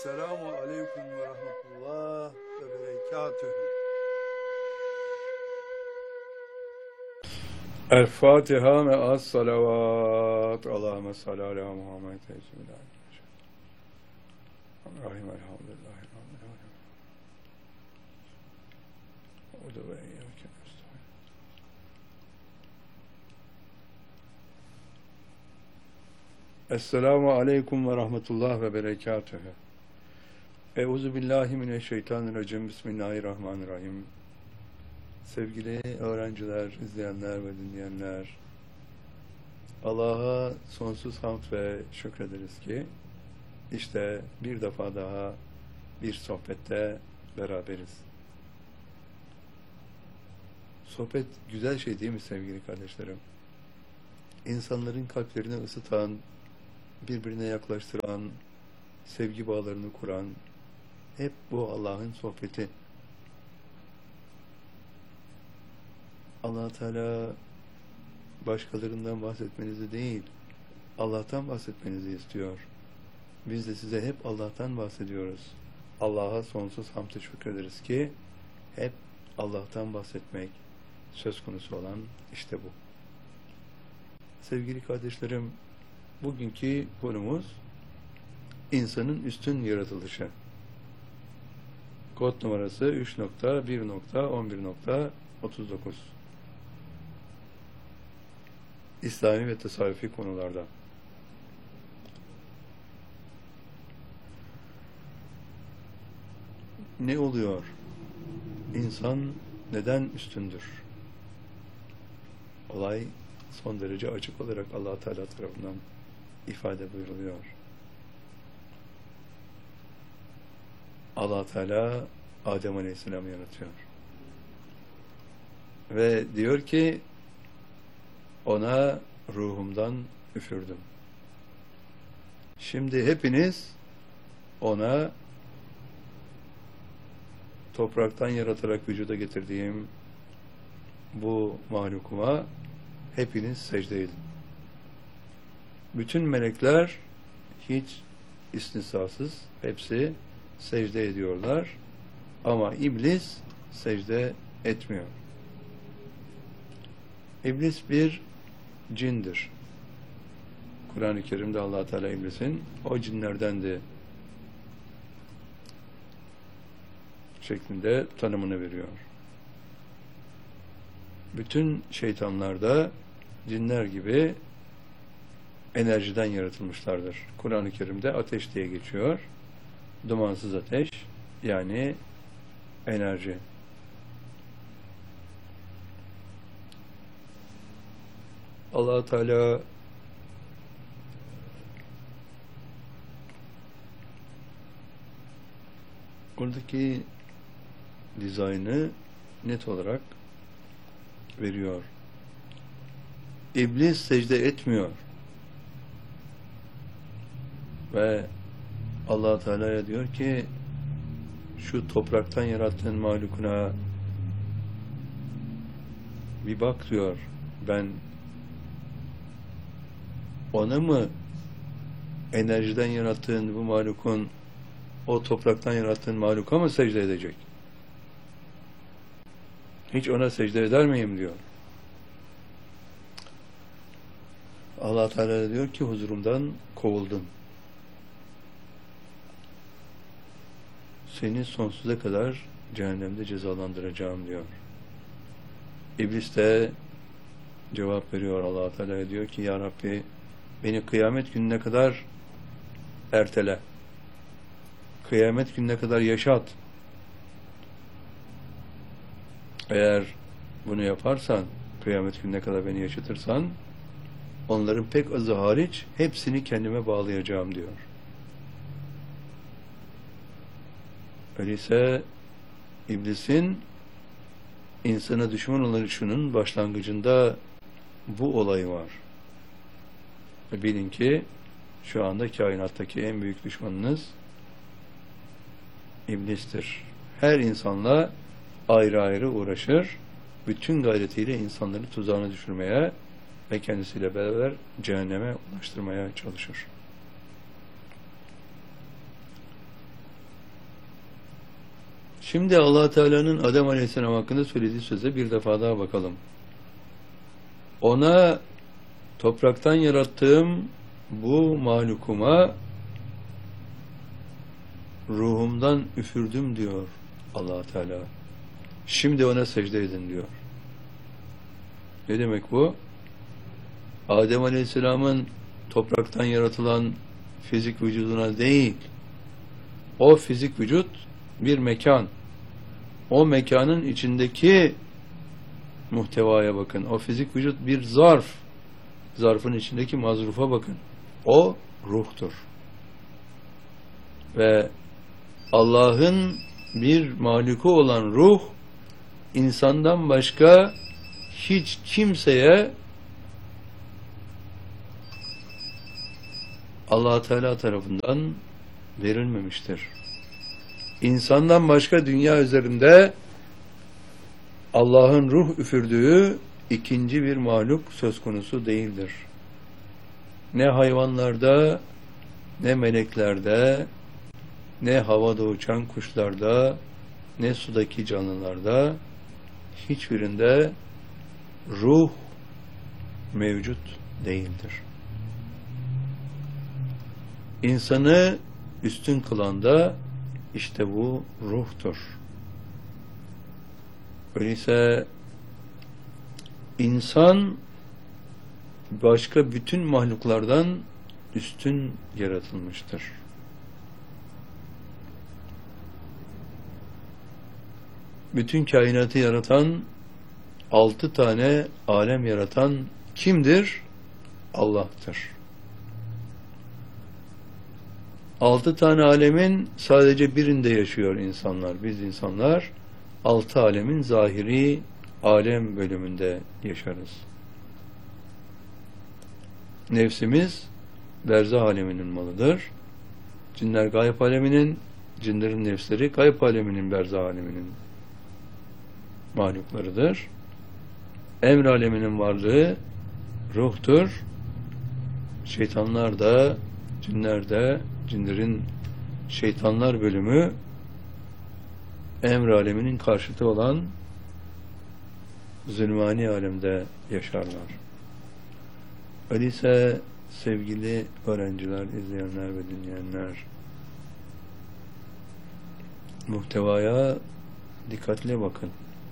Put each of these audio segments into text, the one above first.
Selamu aleyküm ve rahmetullah ve berekatühü. El Fatiha ve as salavat. Allahümme salli ala Muhammed. Bismillahirrahmanirrahim. Elhamdülillahi Rabbil alemin. Udu ve iyyâke nestaîn. Esselamu aleyküm ve rahmetullah ve berekatühü. Euzubillahimineşşeytanirracim. Bismillahirrahmanirrahim. Sevgili öğrenciler, izleyenler ve dinleyenler, Allah'a sonsuz hamd ve şükrederiz ki işte bir defa daha bir sohbette beraberiz. Sohbet güzel şey değil mi sevgili kardeşlerim? İnsanların kalplerini ısıtan, birbirine yaklaştıran, sevgi bağlarını kuran, hep bu Allah'ın sohbeti. Allah Teala başkalarından bahsetmenizi değil, Allah'tan bahsetmenizi istiyor. Biz de size hep Allah'tan bahsediyoruz. Allah'a sonsuz hamd şükrederiz ki hep Allah'tan bahsetmek söz konusu olan işte bu. Sevgili kardeşlerim, bugünkü konumuz insanın üstün yaratılışı. Kod numarası 3.1.11.39. İslami ve tasavvufi konularda. Ne oluyor? İnsan neden üstündür? Olay son derece açık olarak Allah Teala tarafından ifade buyuruluyor. Allah Teala Adem Aleyhisselam'ı yaratıyor. Ve diyor ki ona ruhumdan üfürdüm. Şimdi hepiniz ona topraktan yaratarak vücuda getirdiğim bu mahlukuma hepiniz secde edin. Bütün melekler hiç istisnasız hepsi secde ediyorlar ama iblis secde etmiyor. İblis bir cindir. Kur'an-ı Kerim'de Allah Teala iblisin o cinlerdendi şeklinde tanımını veriyor. Bütün şeytanlar da cinler gibi enerjiden yaratılmışlardır. Kur'an-ı Kerim'de ateş diye geçiyor. Dumansız ateş, yani enerji. Allah Teala oradaki dizaynı net olarak veriyor. İblis secde etmiyor. Ve Allah Teala'ya diyor ki şu topraktan yarattığın mahlukuna bir bak diyor. Ben ona mı enerjiden yarattığın bu mahlukun o topraktan yarattığın mahluka mı secde edecek? Hiç ona secde eder miyim diyor. Allah Teala diyor ki huzurumdan kovuldun. Seni sonsuza kadar cehennemde cezalandıracağım diyor. İblis de cevap veriyor Allah Teala diyor ki ya Rabbi beni kıyamet gününe kadar ertele. Kıyamet gününe kadar yaşat. Eğer bunu yaparsan, kıyamet gününe kadar beni yaşatırsan, onların pek azı hariç hepsini kendime bağlayacağım diyor. Öyleyse iblisin insana düşman oluşunun başlangıcında bu olayı var. Bilin ki şu anda kainattaki en büyük düşmanınız iblistir. Her insanla ayrı ayrı uğraşır, bütün gayretiyle insanları tuzağına düşürmeye ve kendisiyle beraber cehenneme ulaştırmaya çalışır. Şimdi Allah Teala'nın Adem Aleyhisselam hakkında söylediği söze bir defa daha bakalım. Ona topraktan yarattığım bu mahlukuma ruhumdan üfürdüm diyor Allah Teala. Şimdi ona secde edin diyor. Ne demek bu? Adem Aleyhisselam'ın topraktan yaratılan fizik vücuduna değil, o fizik vücut bir mekan. O mekanın içindeki muhtevaya bakın. O fizik vücut bir zarf. Zarfın içindeki mazrufa bakın. O ruhtur. Ve Allah'ın bir mahluku olan ruh, insandan başka hiç kimseye Allah Teala tarafından verilmemiştir. İnsandan başka dünya üzerinde Allah'ın ruh üfürdüğü ikinci bir mahluk söz konusu değildir. Ne hayvanlarda, ne meleklerde, ne havada uçan kuşlarda, ne sudaki canlılarda hiçbirinde ruh mevcut değildir. İnsanı üstün kılan da işte bu ruhtur. Öyleyse insan başka bütün mahluklardan üstün yaratılmıştır. Bütün kainatı yaratan, 6 tane alem yaratan kimdir? Allah'tır. 6 tane alemin sadece birinde yaşıyor insanlar. Biz insanlar 6 alemin zahiri alem bölümünde yaşarız. Nefsimiz berzah aleminin malıdır. Cinler gayb aleminin, cinlerin nefsleri gayb aleminin, berzah aleminin mahluklarıdır. Emr aleminin varlığı ruhtur. Şeytanlar da, cinler de, cinlerin şeytanlar bölümü emr aleminin karşıtı olan zulmani alemde yaşarlar. Öyleyse sevgili öğrenciler, izleyenler ve dinleyenler, muhtevaya dikkatle bakın.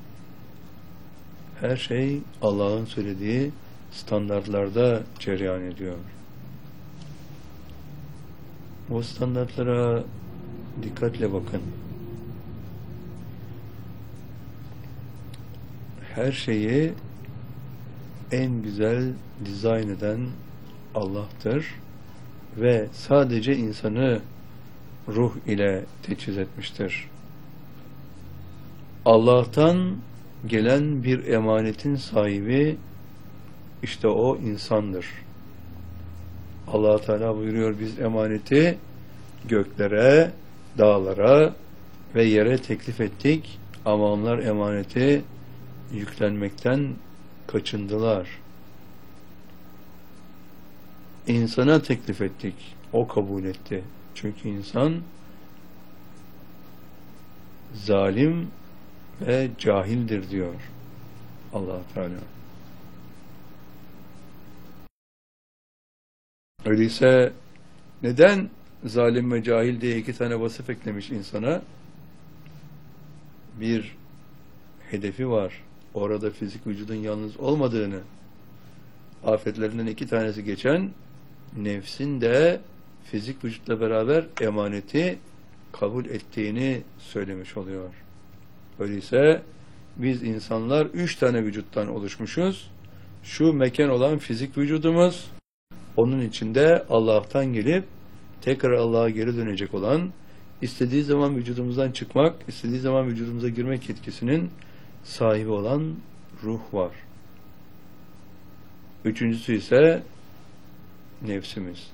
Her şey Allah'ın söylediği standartlarda cereyan ediyor. Bu standartlara dikkatle bakın. Her şeyi en güzel dizayn eden Allah'tır ve sadece insanı ruh ile teçhiz etmiştir. Allah'tan gelen bir emanetin sahibi işte o insandır. Allah Teala buyuruyor, biz emaneti göklere, dağlara ve yere teklif ettik ama onlar emaneti yüklenmekten kaçındılar. İnsana teklif ettik, o kabul etti. Çünkü insan zalim ve cahildir diyor Allah Teala. Öyleyse neden zalim ve cahil diye 2 tane vasıf eklemiş insana? Bir hedefi var. Orada fizik vücudun yalnız olmadığını, afetlerinden 2 tanesi geçen nefsin de fizik vücutla beraber emaneti kabul ettiğini söylemiş oluyor. Öyleyse biz insanlar 3 tane vücuttan oluşmuşuz. Şu mekan olan fizik vücudumuz, onun içinde Allah'tan gelip tekrar Allah'a geri dönecek olan, istediği zaman vücudumuzdan çıkmak, istediği zaman vücudumuza girmek yetkisinin sahibi olan ruh var. Üçüncüsü ise nefsimiz.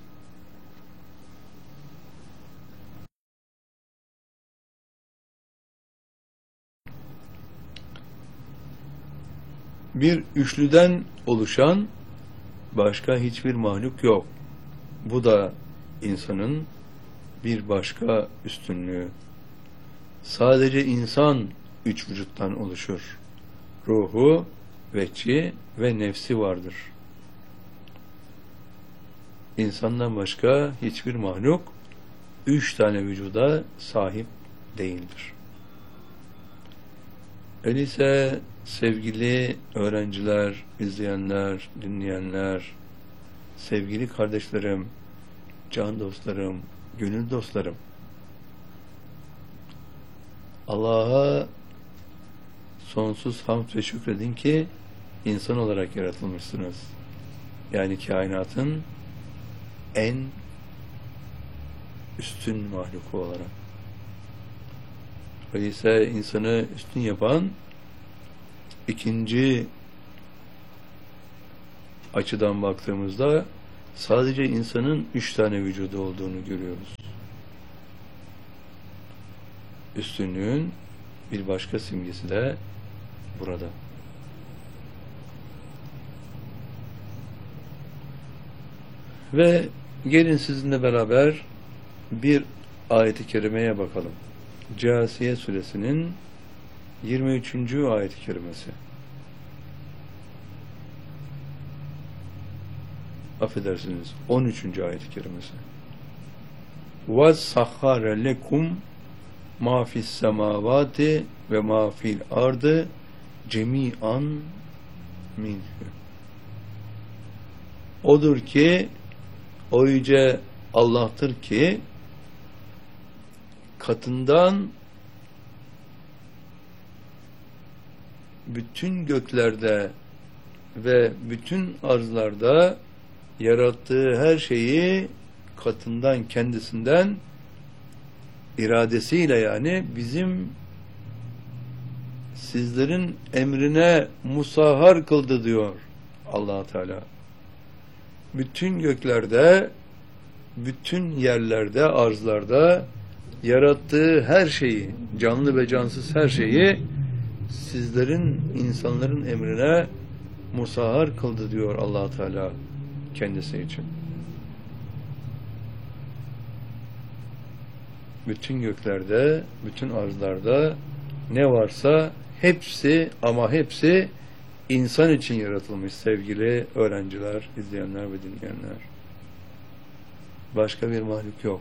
Bir üçlüden oluşan başka hiçbir mahluk yok. Bu da insanın bir başka üstünlüğü. sadece insan üç vücuttan oluşur. Ruhu, vecci ve nefsi vardır. İnsandan başka hiçbir mahluk üç tane vücuda sahip değildir. Öyleyse sevgili öğrenciler, izleyenler, dinleyenler, sevgili kardeşlerim, can dostlarım, gönül dostlarım, Allah'a sonsuz hamd ve şükredin ki insan olarak yaratılmışsınız. Yani kainatın en üstün mahluku olarak. Öyleyse insanı üstün yapan ikinci açıdan baktığımızda sadece insanın üç tane vücudu olduğunu görüyoruz. Üstünlüğün bir başka simgesi de burada. Ve gelin sizinle beraber bir ayet-i kerimeye bakalım. Câsiye suresinin 23. ayet-i kerimesi. Affedersiniz, 13. ayet-i kerimesi. وَسَخَّرَ لَكُمْ مَا فِي السَّمَاوَاتِ وَمَا فِي الْأَرْضِ جَمِيعًا مِنْهُ. Odur ki, o yüce Allah'tır ki, katından bütün göklerde ve bütün arzlarda yarattığı her şeyi katından, kendisinden iradesiyle, yani bizim sizlerin emrine musahhar kıldı diyor Allah Teala. Bütün göklerde, bütün yerlerde, arzlarda yarattığı her şeyi, canlı ve cansız her şeyi sizlerin, insanların emrine musahhar kıldı diyor Allah Teala kendisi için. Bütün göklerde, bütün arzlarda ne varsa hepsi, ama hepsi insan için yaratılmış sevgili öğrenciler, izleyenler ve dinleyenler. Başka bir mahluk yok.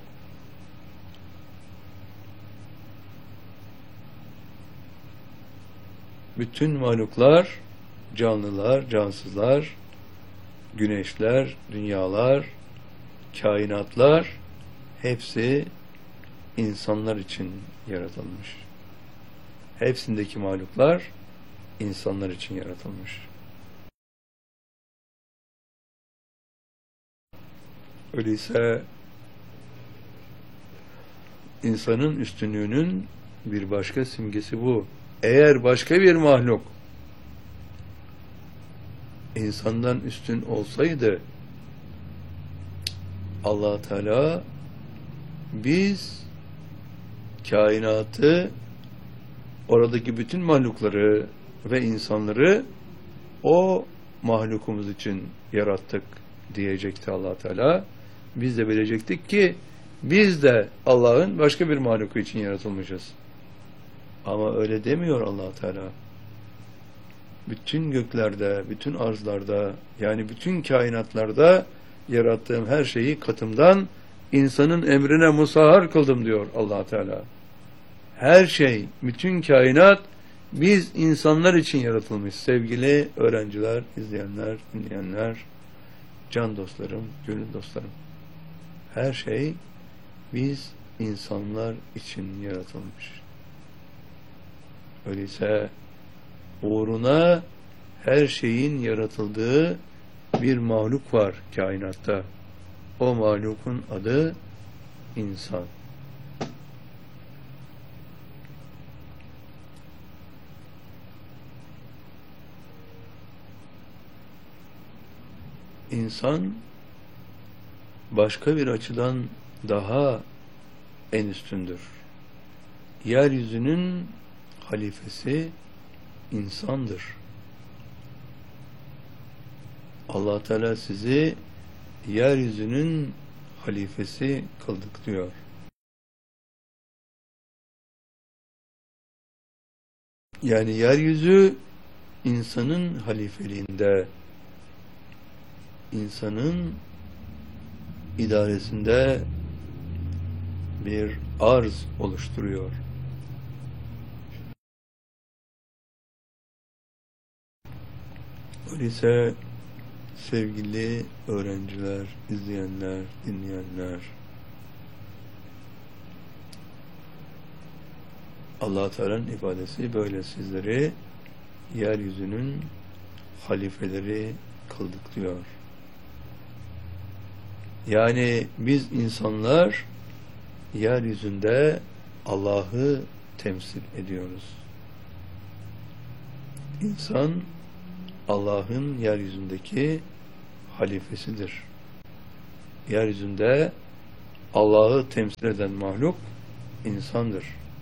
Bütün mahluklar, canlılar, cansızlar, güneşler, dünyalar, kainatlar hepsi insanlar için yaratılmış. Hepsindeki mahluklar insanlar için yaratılmış. Öyleyse insanın üstünlüğünün bir başka simgesi bu. Eğer başka bir mahluk insandan üstün olsaydı, Allah Teala biz kainatı, oradaki bütün mahlukları ve insanları o mahlukumuz için yarattık diyecekti Allah Teala. Biz de bilecektik ki biz de Allah'ın başka bir mahluku için yaratılmışız. Ama öyle demiyor Allah Teala. Bütün göklerde, bütün arzlarda, yani bütün kainatlarda yarattığım her şeyi katımdan insanın emrine musahhar kıldım diyor Allah Teala. Her şey, bütün kainat biz insanlar için yaratılmış. Sevgili öğrenciler, izleyenler, dinleyenler, can dostlarım, gönül dostlarım. Her şey biz insanlar için yaratılmış. Öyleyse uğruna her şeyin yaratıldığı bir mahluk var kainatta. O mahlukun adı insan. İnsan başka bir açıdan daha en üstündür. Yeryüzünün halifesi insandır. Allah Teala sizi yeryüzünün halifesi kıldık diyor. Yani yeryüzü insanın halifeliğinde, insanın idaresinde bir arz oluşturuyor. Öyleyse sevgili öğrenciler, izleyenler, dinleyenler, Allah Teala'nın ifadesi böyle, sizleri yeryüzünün halifeleri kıldık diyor. Yani biz insanlar yeryüzünde Allah'ı temsil ediyoruz. İnsan Allah'ın yeryüzündeki halifesidir. Yeryüzünde Allah'ı temsil eden mahluk insandır.